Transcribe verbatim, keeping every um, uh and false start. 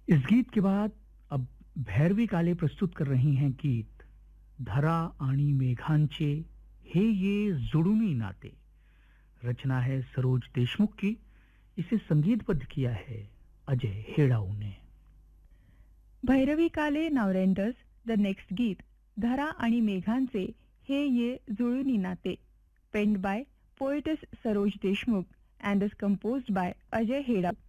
इस गीत के बाद अब भैरवी काले प्रस्तुत कर रही हैं गीत धरा आणि मेघांचे हे ये जुडुनी नाते। रचना है सरोज देशमुख की। इसे संगीतबद्ध किया है अजय हेड़ाऊ ने। भैरवी काले नाव रेंडर्स द नेक्स्ट गीत धरा आणि मेघांचे हे ये जुळुनी नाते, पेंड bye poetess Saroj Deshmukh and is composed by Ajay Heda.